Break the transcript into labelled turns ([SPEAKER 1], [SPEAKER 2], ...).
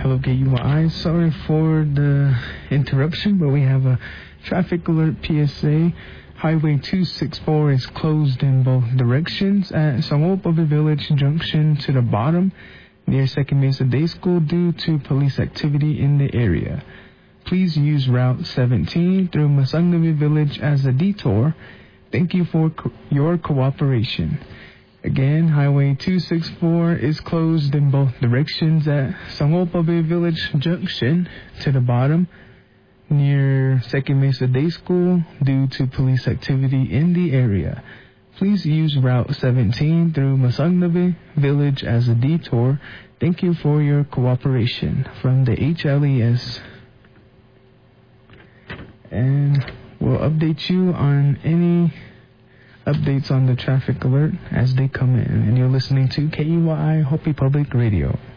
[SPEAKER 1] Hello, KUI. Sorry for the interruption, but we have a traffic alert PSA. Highway 264 is closed in both directions at Sangopabi Village Junction to the bottom near Second Mesa Day School due to police activity in the area. Please use Route 17 through Masangnavi Village as a detour. Thank you for your cooperation. Again, Highway 264 is closed in both directions at Sangopabi Village Junction to the bottom near Second Mesa Day School due to police activity in the area. Please use Route 17 through Masangnavi Village as a detour. Thank you for your cooperation from the HLES. And we'll update you on any updates on the traffic alert as they come in. And you're listening to KUI Hopi Public Radio.